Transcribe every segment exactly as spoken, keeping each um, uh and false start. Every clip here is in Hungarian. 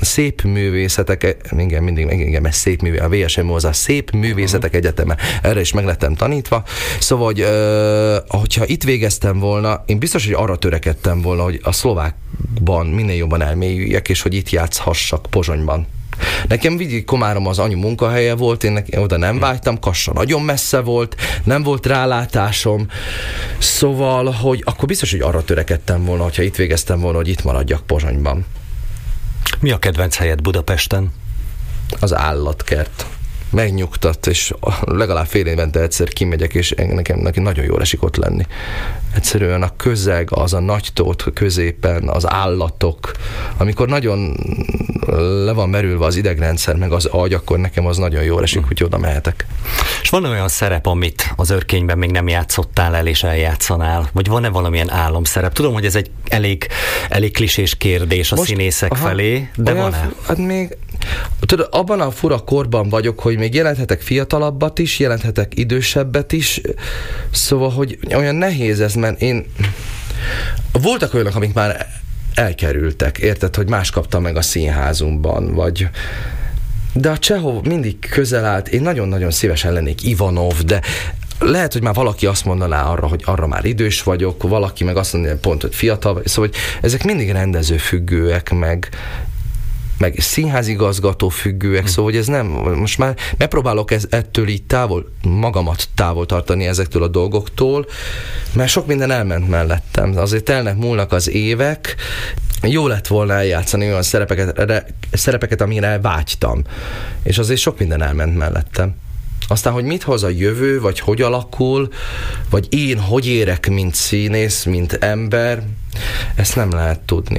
szép művészetek, igen, mindig, igen, mert szép művé, a vé es em o az a Szép Művészetek Egyeteme, erre is meg lettem tanítva, szóval, hogy uh, hogyha itt végeztem volna, én biztos, hogy arra törekedtem volna, hogy a szlovákban minél jobban elmélyüljek, és hogy itt játszhassak Pozsonyban. Nekem Vidi Komárom az anyu munkahelye volt, én nekem oda nem vágytam, Kassa nagyon messze volt, nem volt rálátásom, szóval, hogy akkor biztos, hogy arra törekedtem volna, hogyha itt végeztem volna, hogy itt maradjak Pozsonyban. Mi a kedvenc helyed Budapesten? Az állatkert. Megnyugtat, és legalább fél évente egyszer kimegyek, és nekem, nekem nagyon jól esik ott lenni. Egyszerűen a közeg, az a nagy tót középen, az állatok, amikor nagyon le van merülve az idegrendszer, meg az agy, akkor nekem az nagyon jól esik, hogy oda mehetek. És van olyan szerep, amit az Örkényben még nem játszottál el, és eljátszanál? Vagy van-e valamilyen álomszerep? Tudom, hogy ez egy elég, elég klisés kérdés a Most, színészek aha, felé, de olyan, van-e? Hát még, tudod, abban a fura korban vagyok, hogy még jelenthetek fiatalabbat is, jelenthetek idősebbet is, szóval, hogy olyan nehéz ez, mert én... Voltak olyanok, amik már elkerültek, érted, hogy más kaptam meg a színházunkban, vagy... De a Csehov mindig közel állt, én nagyon-nagyon szívesen lennék Ivanov, de lehet, hogy már valaki azt mondaná arra, hogy arra már idős vagyok, valaki meg azt mondaná pont, hogy fiatal vagy, szóval hogy ezek mindig rendezőfüggőek, meg meg színházigazgató függőek, hm. szóval hogy ez nem, most már megpróbálok ez, ettől így távol, magamat távol tartani ezektől a dolgoktól, mert sok minden elment mellettem. Azért telnek, múlnak az évek, jó lett volna eljátszani olyan szerepeket, szerepeket, amire vágytam. És azért sok minden elment mellettem. Aztán, hogy mit hoz a jövő, vagy hogy alakul, vagy én hogy érek, mint színész, mint ember, ezt nem lehet tudni.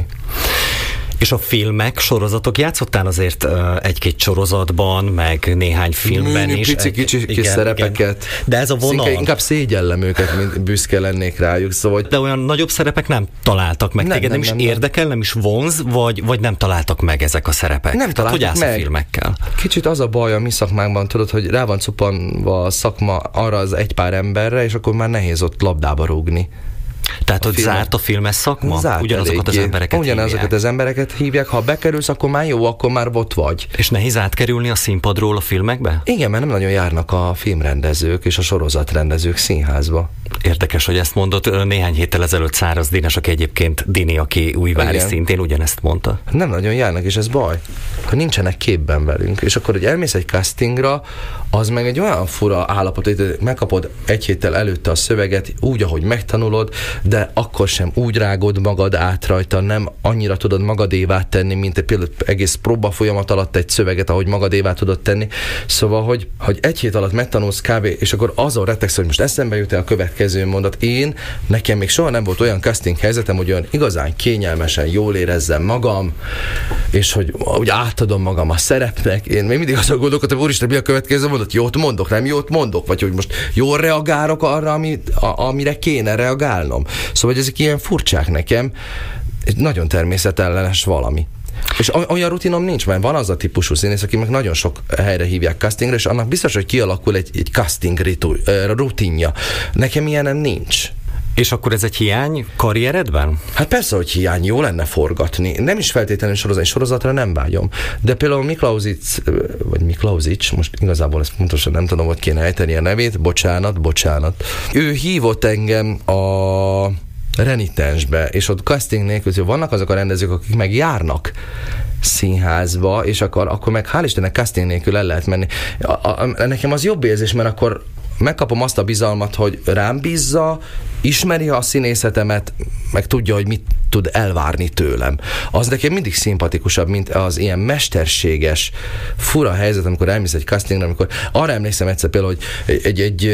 És a filmek, sorozatok, játszottál azért uh, egy-két sorozatban, meg néhány filmben Műnyi, is. Pici, kicsi, kis szerepeket. Igen. De ez a vonal... Szinte inkább szégyellem őket, mint büszke lennék rájuk. Szóval... De olyan nagyobb szerepek nem találtak meg nem, téged, nem, nem is nem, érdekel, nem. nem is vonz, vagy, vagy nem találtak meg ezek a szerepek? Nem találtak hát, hogy meg. Hogy állsz a filmekkel? Kicsit az a baj a mi szakmánkban, tudod, hogy rá van cupanva a szakma arra az egy pár emberre, és akkor már nehéz ott labdába rúgni. Tehát, hogy zárt a filmes szakma? Zárt Ugyanazokat eléggé. az embereket Ugyanazokat hívják. az embereket hívják. Ha bekerülsz, akkor már jó, akkor már ott vagy. És nehéz átkerülni a színpadról a filmekbe? Igen, mert nem nagyon járnak a filmrendezők és a sorozatrendezők színházba. Érdekes, hogy ezt mondott. Néhány héttel ezelőtt Száraz Dénes, aki egyébként Dini, aki újvári, igen, szintén ugyanezt mondta. Nem nagyon járnak, és ez baj, hogy nincsenek képben velünk. És akkor, hogy elmész egy castingra, az meg egy olyan fura állapot, hogy megkapod egy héttel előtte a szöveget, úgy, ahogy megtanulod, de akkor sem úgy rágod magad át rajta, nem annyira tudod magadévá tenni, mint egy például egész próba folyamat alatt egy szöveget, ahogy magadévá tudod tenni. Szóval, hogy, hogy egy hét alatt megtanulsz kb. És akkor azon rettegsz, hogy most eszembe jut el a következő mondat. Én, nekem még soha nem volt olyan casting helyzetem, hogy olyan igazán kényelmesen jól érezzem magam, és hogy, hogy átadom magam a szerepnek. Én még mindig azon gondolkodtam, úristen, mi a következő mondat? Jót mondok, nem jót mondok? Vagy hogy most jól reagálok arra, amit, a, amire kéne reagálnom? Szóval, hogy ezek ilyen furcsák nekem, nagyon természetellenes valami. És olyan rutinom nincs, mert van az a típusú színész, aki meg nagyon sok helyre hívják castingra, és annak biztos, hogy kialakul egy, egy casting ritu, rutinja. Nekem ilyenem nincs. És akkor ez egy hiány karrieredben? Hát persze, hogy hiány, jó lenne forgatni. Nem is feltétlenül sorozat, sorozatra nem vágyom. De például Miklauzic, vagy Miklauzic, most igazából ezt pontosan nem tudom, hogy kéne ejteni a nevét, bocsánat, bocsánat. Ő hívott engem a renitensbe, és ott casting nélkül, hogy vannak azok a rendezők, akik meg járnak színházba, és akkor, akkor meg hál' Istennek casting nélkül el lehet menni. A, a, nekem az jobb érzés, mert akkor megkapom azt a bizalmat, hogy rám bízza, ismeri a színészetemet, meg tudja, hogy mit tud elvárni tőlem. Az nekem mindig szimpatikusabb, mint az ilyen mesterséges, fura helyzet, amikor elmész egy castingra, amikor arra emlékszem egyszer például, hogy egy, egy, egy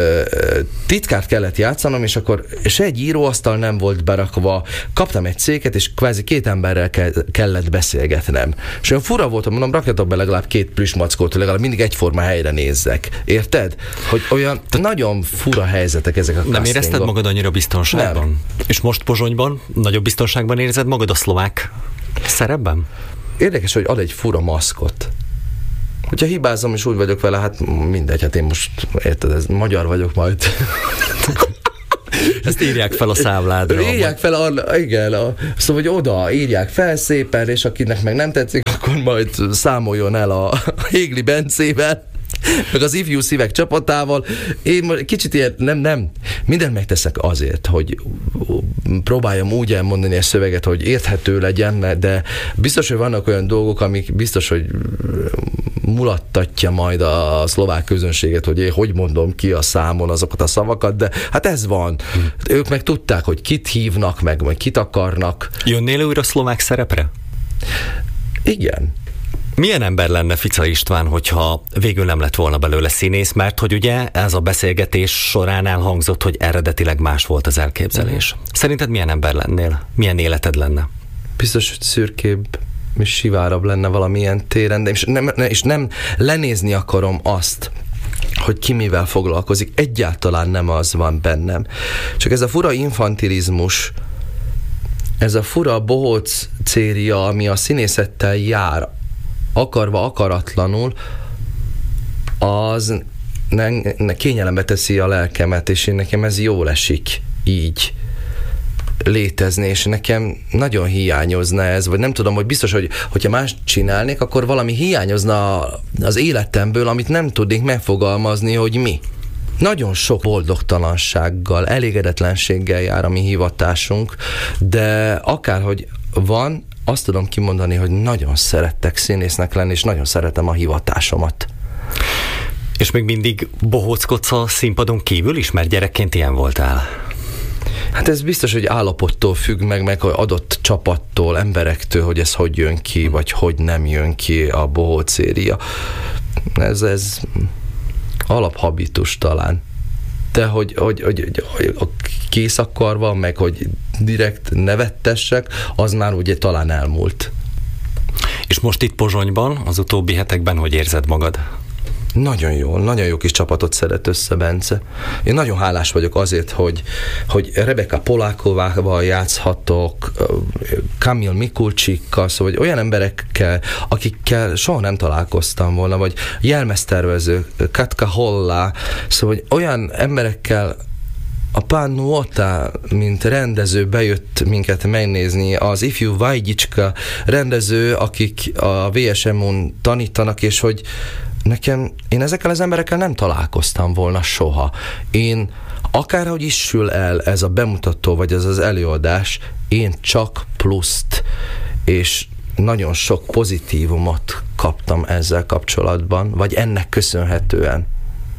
titkárt kellett játszanom, és akkor se egy íróasztal nem volt berakva, kaptam egy széket, és kvázi két emberrel ke- kellett beszélgetnem. És olyan fura volt, mondom, rakjatok be legalább két plüsmackót, hogy legalább mindig egyforma helyre nézzek. Érted? Hogy olyan nagyon fura helyzetek ezek a castingok. Nem érezted magad annyira biztonságban? Nem. És most Pozsonyban nagyobb biztonságban érzed magad a szlovák szerepben? Érdekes, hogy ad egy fura maszkot. Hogyha hibázom és úgy vagyok vele, hát mindegy, hát én most, érted, ez magyar vagyok majd. Ezt írják fel a számládra. Írják fel, a, igen, a, szóval, hogy oda írják fel szépen, és akinek meg nem tetszik, akkor majd számoljon el a, a Hégli Bencével, meg az ifjú szívek csapatával. Én kicsit ilyen, nem, nem, mindent megteszek azért, hogy próbáljam úgy elmondani a szöveget, hogy érthető legyen, de biztos, hogy vannak olyan dolgok, amik biztos, hogy mulattatja majd a szlovák közönséget, hogy én hogy mondom ki a számon azokat a szavakat, de hát ez van. Hmm. Ők meg tudták, hogy kit hívnak, meg majd kit akarnak. Jönnél újra szlovák szerepre? Igen. Milyen ember lenne Fica István, hogyha végül nem lett volna belőle színész, mert hogy ugye ez a beszélgetés során elhangzott, hogy eredetileg más volt az elképzelés. Uh-huh. Szerinted milyen ember lennél? Milyen életed lenne? Biztos, hogy szürkébb és sivárabb lenne valamilyen téren, de és nem, és nem lenézni akarom azt, hogy ki mivel foglalkozik. Egyáltalán nem az van bennem. Csak ez a fura infantilizmus, ez a fura bohóc céria, ami a színészettel jár, akarva, akaratlanul, az ne, ne kényelembe teszi a lelkemet, és én nekem ez jól esik így létezni, és nekem nagyon hiányozna ez, vagy nem tudom, hogy biztos, hogy hogyha más csinálnék, akkor valami hiányozna az életemből, amit nem tudnék megfogalmazni, hogy mi. Nagyon sok boldogtalansággal, elégedetlenséggel jár a mi hivatásunk, de akárhogy van, azt tudom kimondani, hogy nagyon szerettek színésznek lenni, és nagyon szeretem a hivatásomat. És még mindig bohóckodsz a színpadon kívül is, mert gyerekként ilyen voltál? Hát ez biztos, hogy állapottól függ meg, meg adott csapattól, emberektől, hogy ez hogy jön ki, vagy hogy nem jön ki a bohócéria. Ez, ez alaphabitus talán. De hogy, hogy, hogy, hogy a készakarva, meg hogy direkt nevettessek, az már ugye talán elmúlt. És most itt Pozsonyban, az utóbbi hetekben hogy érzed magad? Nagyon jól, nagyon jó kis csapatot szedett össze Bence. Én nagyon hálás vagyok azért, hogy, hogy Rebeka Polákovával játszhatok, Kamil Mikulcsikkal, szóval hogy olyan emberekkel, akikkel soha nem találkoztam volna, vagy jelmeztervező, Katka Hollá, szóval hogy olyan emberekkel, a Pán Nuota, mint rendező bejött minket megnézni, az ifjú Vajgyicska rendező, akik a vé es em on tanítanak, és hogy nekem, én ezekkel az emberekkel nem találkoztam volna soha. Én akárhogy is sül el ez a bemutató, vagy ez az előadás, én csak pluszt, és nagyon sok pozitívumot kaptam ezzel kapcsolatban, vagy ennek köszönhetően.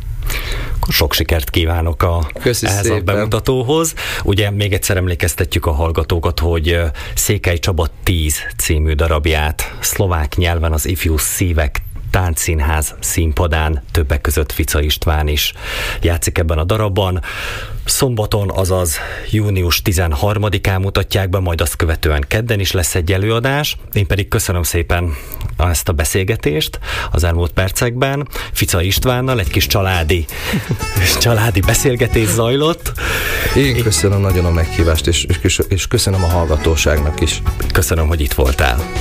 Sok sikert kívánok a, ehhez a bemutatóhoz. Ugye még egyszer emlékeztetjük a hallgatókat, hogy Székely Csaba tíz című darabját szlovák nyelven az Ifjú Szívek Táncszínház színpadán, többek között Fica István is játszik ebben a darabban. Szombaton, azaz június tizenharmadikán mutatják be, majd azt követően kedden is lesz egy előadás. Én pedig köszönöm szépen ezt a beszélgetést az elmúlt percekben. Fica Istvánnal egy kis családi, családi beszélgetés zajlott. Én köszönöm nagyon a meghívást, és, és köszönöm a hallgatóságnak is. Köszönöm, hogy itt voltál.